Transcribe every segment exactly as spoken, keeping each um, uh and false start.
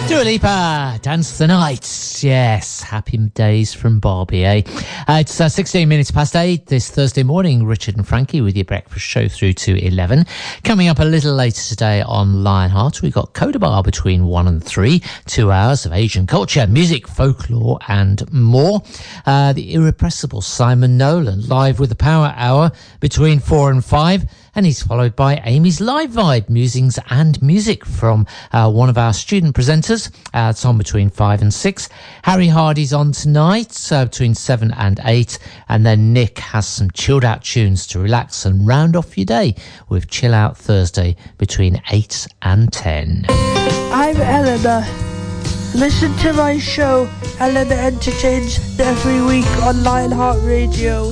Dua Lipa, Dance the Night. Yes, happy days from Barbie, eh? Uh, it's uh, sixteen minutes past eight this Thursday morning. Richard and Frankie with your breakfast show through to eleven. Coming up a little later today on Lionheart, we've got Coda Bar between one and three. Two hours of Asian culture, music, folklore and more. Uh, the irrepressible Simon Nolan live with the Power Hour between four and five. And he's followed by Amy's Live Vibe, musings and music from uh, one of our student presenters. Uh, it's on between five and six. Harry Hardy's on tonight uh, between seven and eight. And then Nick has some chilled out tunes to relax and round off your day with Chill Out Thursday between eight and ten. I'm Eleanor. Listen to my show, Eleanor Entertains, every week on Lionheart Radio.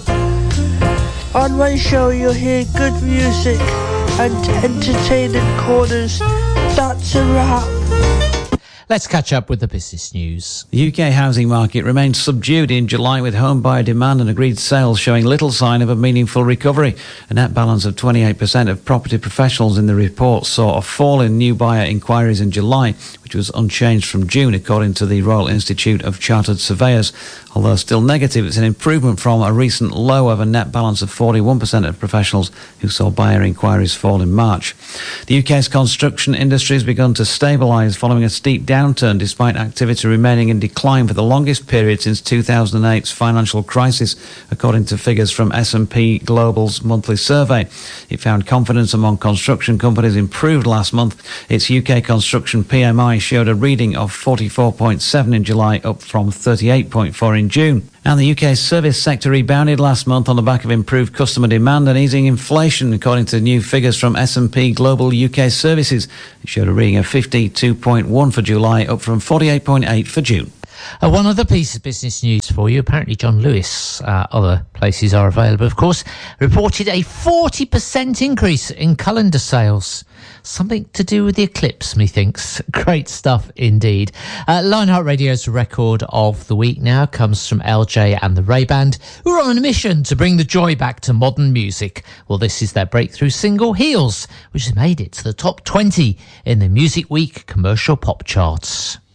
On my show you'll hear good music and entertaining corners. That's a wrap. Let's catch up with the business news. The U K housing market remained subdued in July, with home buyer demand and agreed sales showing little sign of a meaningful recovery. A net balance of twenty-eight percent of property professionals in the report saw a fall in new buyer inquiries in July, which was unchanged from June, according to the Royal Institute of Chartered Surveyors. Although still negative, it's an improvement from a recent low of a net balance of forty-one percent of professionals who saw buyer inquiries fall in March. The U K's construction industry has begun to stabilise following a steep downturn, despite activity remaining in decline for the longest period since two thousand eight's financial crisis, according to figures from S and P Global's monthly survey. It found confidence among construction companies improved last month. Its U K construction P M I showed a reading of forty-four point seven in July, up from thirty-eight point four in June. And the U K service sector rebounded last month on the back of improved customer demand and easing inflation, according to new figures from S and P Global U K Services. It showed a reading of fifty-two point one for July, up from forty-eight point eight for June. Uh, one other piece of business news for you. Apparently John Lewis, uh, other places are available, of course, reported a forty percent increase in calendar sales. Something to do with the eclipse, methinks. Great stuff indeed. Uh, Lionheart Radio's record of the week now comes from L J and the Ray Band, who are on a mission to bring the joy back to modern music. Well, this is their breakthrough single, Heels, which has made it to the top twenty in the Music Week commercial pop charts.